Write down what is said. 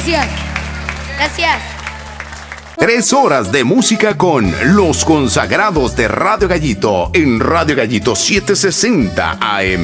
Gracias. Gracias. 3 horas de música con los consagrados de Radio Gallito en Radio Gallito 760 AM.